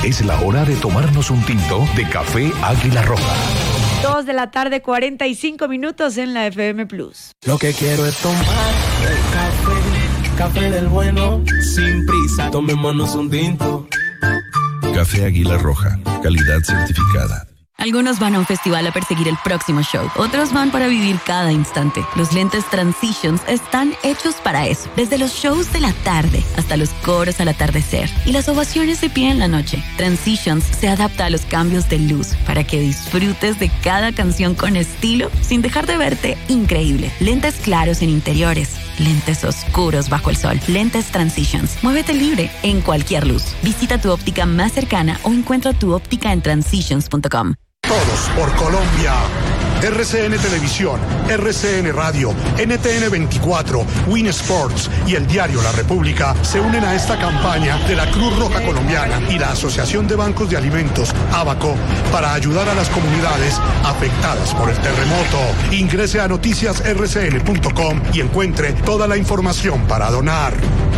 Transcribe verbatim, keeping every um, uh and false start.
Es la hora de tomarnos un tinto de café Águila Roja. Dos de la tarde, cuarenta y cinco minutos en la F M Plus. Lo que quiero es tomar el café, café del bueno, sin prisa, tomémonos un tinto. Café Águila Roja, calidad certificada. Algunos van a un festival a perseguir el próximo show. Otros van para vivir cada instante. Los lentes Transitions están hechos para eso. Desde los shows de la tarde hasta los coros al atardecer y las ovaciones de pie en la noche. Transitions se adapta a los cambios de luz para que disfrutes de cada canción con estilo sin dejar de verte increíble. Lentes claros en interiores. Lentes oscuros bajo el sol. Lentes Transitions. Muévete libre en cualquier luz. Visita tu óptica más cercana o encuentra tu óptica en transitions punto com. Todos por Colombia. R C N Televisión, R C N Radio, N T N veinticuatro, Win Sports y el diario La República se unen a esta campaña de la Cruz Roja Colombiana y la Asociación de Bancos de Alimentos, ABACO, para ayudar a las comunidades afectadas por el terremoto. Ingrese a noticias r c n punto com y encuentre toda la información para donar.